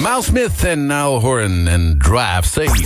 Miles Smith en Niall Horan en Drive Safe.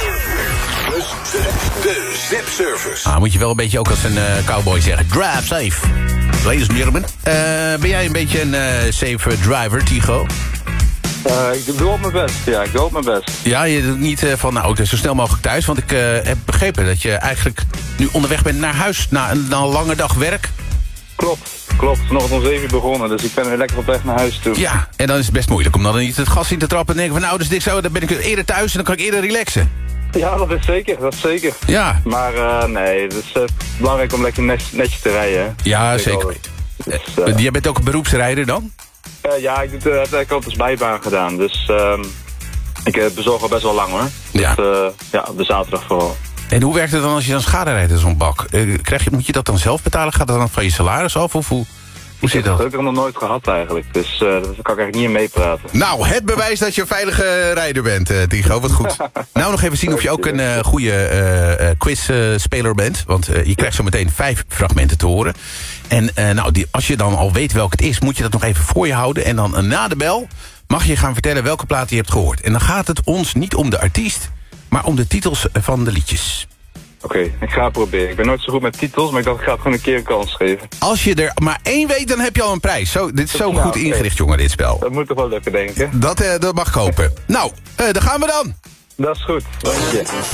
De Zip-service. Moet je wel een beetje ook als een cowboy zeggen. Drive Safe. Ladies and gentlemen. Ben jij een beetje een safe driver, Tigo? Ik doe op mijn best, ja, ik doe op mijn best. Ja, je doet niet van, nou, zo snel mogelijk thuis. Want ik heb begrepen dat je eigenlijk nu onderweg bent naar huis na een lange dag werk. Klopt. Vanochtend om 7 uur begonnen, dus ik ben weer lekker op weg naar huis toe. Ja, en dan is het best moeilijk om dan niet het gas in te trappen en denken van, nou, dus dit zo, dan ben ik eerder thuis en dan kan ik eerder relaxen. Ja, dat is zeker. Ja. Maar nee, het is belangrijk om lekker netjes te rijden. Hè. Ja, zeker. Dus, jij bent ook een beroepsrijder dan? Ja, ik heb eigenlijk altijd als bijbaan gedaan, dus ik bezorg al best wel lang hoor. Ja. Ja, op de zaterdag vooral. En hoe werkt het dan als je dan schade rijdt in zo'n bak? Moet je dat dan zelf betalen? Gaat dat dan van je salaris af? Of hoe zit dat? Dat heb ik nog nooit gehad eigenlijk, dus daar kan ik eigenlijk niet in meepraten. Nou, het bewijs dat je een veilige rijder bent, Tigo. Wat goed. Nou, nog even zien of je ook een goede quizspeler bent. Want je krijgt zo meteen 5 fragmenten te horen. En als je dan al weet welk het is, moet je dat nog even voor je houden. En dan na de bel mag je gaan vertellen welke plaat je hebt gehoord. En dan gaat het ons niet om de artiest, maar om de titels van de liedjes. Oké, ik ga het proberen. Ik ben nooit zo goed met titels, maar ik dacht ik ga het gewoon een keer een kans geven. Als je er maar 1 weet, dan heb je al een prijs. Dit is zo goed ingericht, jongen, dit spel. Dat moet toch wel lukken, denk ik. Dat mag ik hopen. Nou, daar gaan we dan. Dat is goed. Dank je.